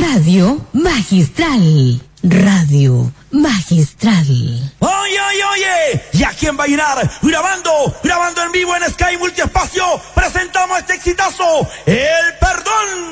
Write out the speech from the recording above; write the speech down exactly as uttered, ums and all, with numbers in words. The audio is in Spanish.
Radio Magistral. Radio Magistral. Oye, oye, oye. ¿Y a quién va a llenar? Grabando, grabando en vivo en Sky Multiespacio. Presentamos este exitazo, El Perdón.